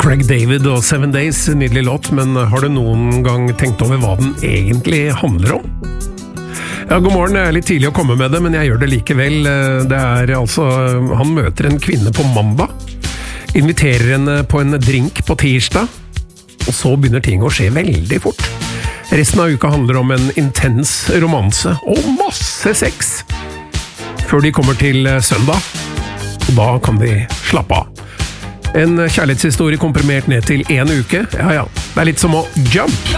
Craig David og 7 Days, nydelig låt, men har du noen gang tenkt over hva den egentlig handler om? Ja, god morgen, det er litt tidlig å komme med det, men jeg gjør det likevel. Det er altså, han møter en kvinne på mandag, inviterer henne på en drink på tirsdag, og så begynner ting å skje veldig fort. Resten av uka handler om en intens romanse og masse sex, før de kommer til søndag, og da kan de slappe av. En kjærlighetshistorie komprimert ned til 1 uke, ja, det er litt som å jump.